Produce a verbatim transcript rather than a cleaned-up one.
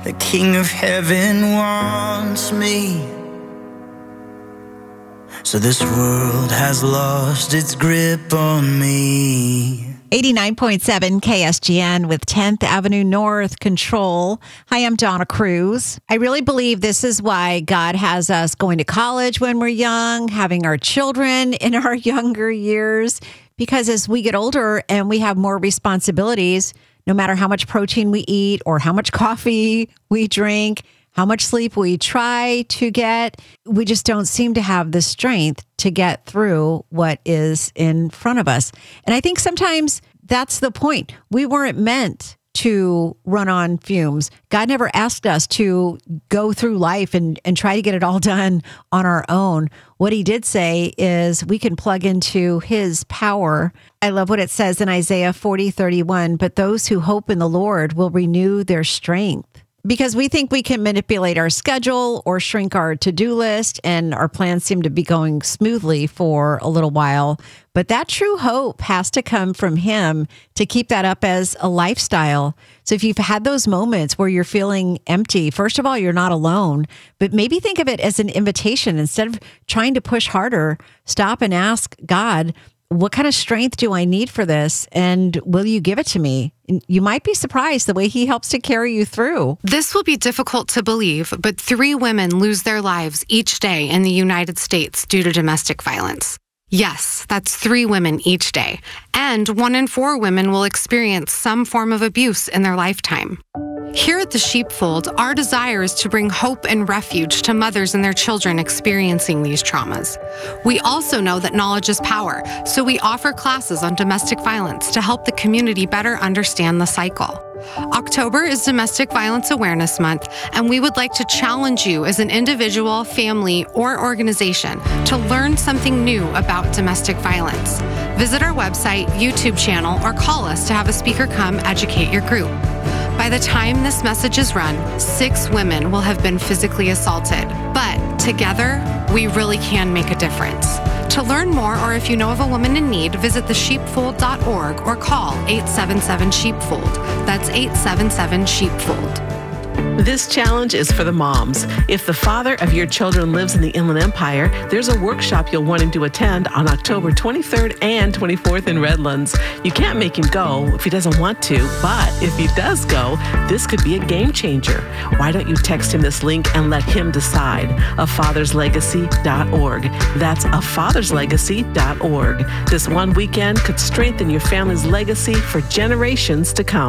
The King of Heaven wants me. So this world has lost its grip on me. eighty-nine point seven K S G N with tenth Avenue North Control. Hi, I'm Donna Cruz. I really believe this is why God has us going to college when we're young, having our children in our younger years, because as we get older and we have more responsibilities, no matter how much protein we eat or how much coffee we drink, how much sleep we try to get, we just don't seem to have the strength to get through what is in front of us. And I think sometimes that's the point. We weren't meant to run on fumes. God never asked us to go through life and, and try to get it all done on our own. What he did say is we can plug into his power. I love what it says in Isaiah forty thirty-one, but those who hope in the Lord will renew their strength. Because we think we can manipulate our schedule or shrink our to-do list, and our plans seem to be going smoothly for a little while. But that true hope has to come from him to keep that up as a lifestyle. So if you've had those moments where you're feeling empty, first of all, you're not alone, but maybe think of it as an invitation. Instead of trying to push harder, stop and ask God, what kind of strength do I need for this? And will you give it to me? You might be surprised the way he helps to carry you through. This will be difficult to believe, but three women lose their lives each day in the United States due to domestic violence. Yes, that's three women each day. And one in four women will experience some form of abuse in their lifetime. Here at the Sheepfold, our desire is to bring hope and refuge to mothers and their children experiencing these traumas. We also know that knowledge is power, so we offer classes on domestic violence to help the community better understand the cycle. October is Domestic Violence Awareness Month, and we would like to challenge you as an individual, family, or organization to learn something new about domestic violence. Visit our website, YouTube channel, or call us to have a speaker come educate your group. By the time this message is run, six women will have been physically assaulted. But together, we really can make a difference. To learn more, or if you know of a woman in need, visit the sheepfold dot org or call eight seven seven sheepfold. That's eight seven seven sheepfold. This challenge is for the moms. If the father of your children lives in the Inland Empire, there's a workshop you'll want him to attend on October twenty-third and twenty-fourth in Redlands. You can't make him go if he doesn't want to, but if he does go, this could be a game changer. Why don't you text him this link and let him decide? a fathers legacy dot org. That's a fathers legacy dot org. This one weekend could strengthen your family's legacy for generations to come.